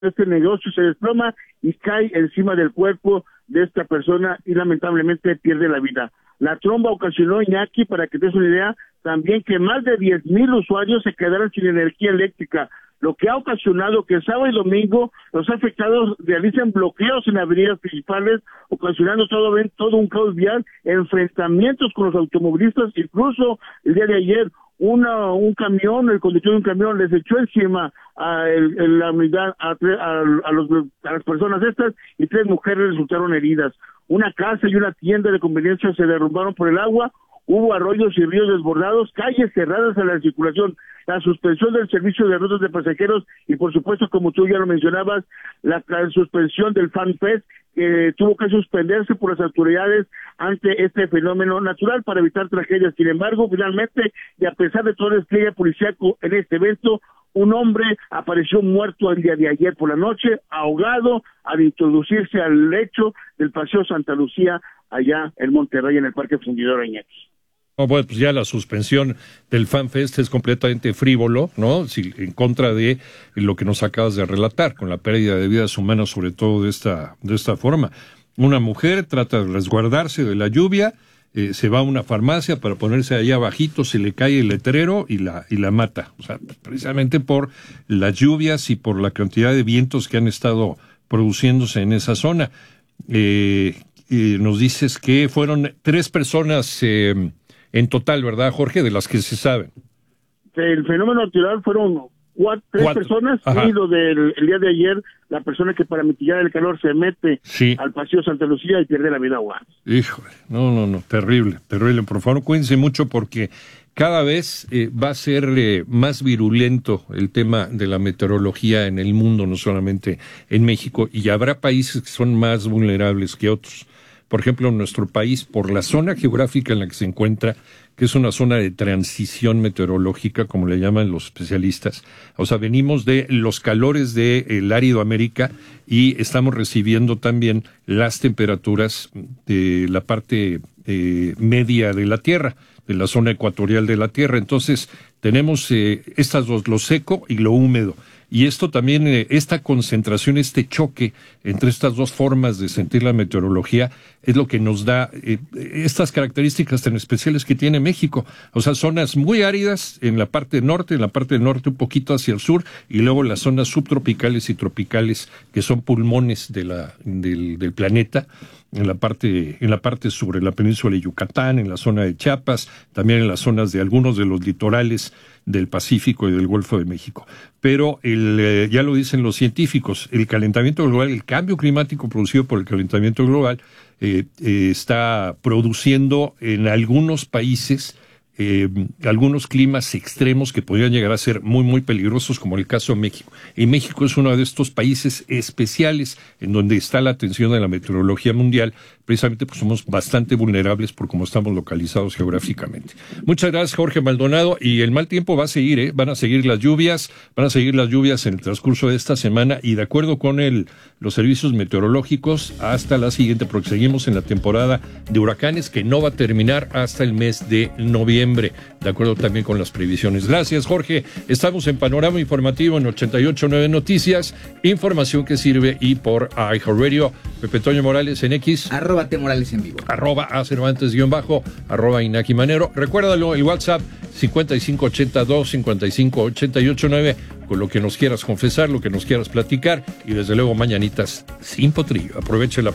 este negocio se desploma y cae encima del cuerpo de esta persona y lamentablemente pierde la vida. La tromba ocasionó, Iñaki, para que te des una idea, también que más de 10,000 usuarios se quedaron sin energía eléctrica, lo que ha ocasionado que sábado y domingo los afectados realicen bloqueos en avenidas principales, ocasionando todo un caos vial, enfrentamientos con los automovilistas. Incluso el día de ayer un camión, el conductor de un camión les echó encima a la unidad, a las personas estas, y 3 mujeres resultaron heridas. Una casa y una tienda de conveniencia se derrumbaron por el agua, hubo arroyos y ríos desbordados, calles cerradas a la circulación, la suspensión del servicio de rutas de pasajeros y, por supuesto, como tú ya lo mencionabas, la suspensión del Fan Fest, que tuvo que suspenderse por las autoridades ante este fenómeno natural para evitar tragedias. Sin embargo, finalmente, y a pesar de todo el despliegue policíaco en este evento, un hombre apareció muerto el día de ayer por la noche, ahogado al introducirse al lecho del Paseo Santa Lucía, allá en Monterrey, en el Parque Fundidora, Iñaki. Oh, bueno, pues ya la suspensión del FanFest es completamente frívolo, ¿no? Sí, en contra de lo que nos acabas de relatar, con la pérdida de vidas humanas, sobre todo de esta forma. Una mujer trata de resguardarse de la lluvia, se va a una farmacia para ponerse allá abajito, se le cae el letrero y la mata. O sea, precisamente por las lluvias y por la cantidad de vientos que han estado produciéndose en esa zona. Nos dices que fueron 3 personas en total, ¿verdad, Jorge? De las que se saben. El fenómeno natural fueron 3 personas. Ajá. Y lo del el día de ayer, la persona que para mitigar el calor se mete al Paseo Santa Lucía y pierde la vida ahogada. Híjole, no, terrible. Por favor, cuídense mucho porque cada vez va a ser más virulento el tema de la meteorología en el mundo, no solamente en México, y habrá países que son más vulnerables que otros. Por ejemplo, en nuestro país, por la zona geográfica en la que se encuentra, que es una zona de transición meteorológica, como le llaman los especialistas. O sea, venimos de los calores del árido América y estamos recibiendo también las temperaturas de la parte media de la Tierra, de la zona ecuatorial de la Tierra. Entonces, tenemos estas dos, lo seco y lo húmedo. Y esto también, esta concentración, este choque entre estas dos formas de sentir la meteorología es lo que nos da estas características tan especiales que tiene México. O sea, zonas muy áridas en la parte norte un poquito hacia el sur, y luego las zonas subtropicales y tropicales que son pulmones del planeta. En la parte sur, en la península de Yucatán, en la zona de Chiapas, también en las zonas de algunos de los litorales del Pacífico y del Golfo de México. Pero ya lo dicen los científicos, el calentamiento global, el cambio climático producido por el calentamiento global está produciendo en algunos países algunos climas extremos que podrían llegar a ser muy, muy peligrosos, como el caso de México. Y México es uno de estos países especiales en donde está la atención de la meteorología mundial, precisamente porque somos bastante vulnerables por cómo estamos localizados geográficamente. Muchas gracias, Jorge Maldonado, y el mal tiempo va a seguir, van a seguir las lluvias en el transcurso de esta semana, y de acuerdo con los servicios meteorológicos, hasta la siguiente, porque seguimos en la temporada de huracanes que no va a terminar hasta el mes de noviembre, de acuerdo también con las previsiones. Gracias, Jorge. Estamos en Panorama Informativo en 88.9 Noticias, información que sirve, y por iHeartRadio. Pepe Toño Morales en X. @T_Morales en vivo. @Cervantes_ @Iñaki Manero. Recuérdalo, el WhatsApp 5582-558889, con lo que nos quieras confesar, lo que nos quieras platicar, y desde luego mañanitas sin potrillo. Aproveche la